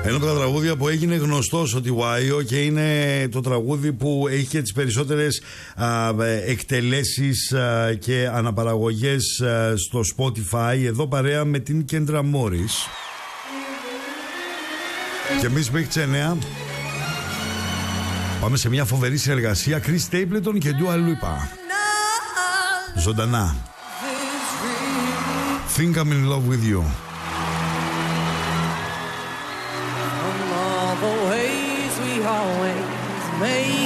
Ένα από τα τραγούδια που έγινε γνωστός ότι Wire και είναι το τραγούδι που έχει και τις περισσότερες εκτελέσεις και αναπαραγωγές στο Spotify, εδώ παρέα με την Κέντρα Μόρις. Και εμείς μέχρι τις 9 πάμε σε μια φοβερή συνεργασία Chris Stapleton και Dua Lipa. Ζωντανά. Think I'm in love with you. All the ways we always made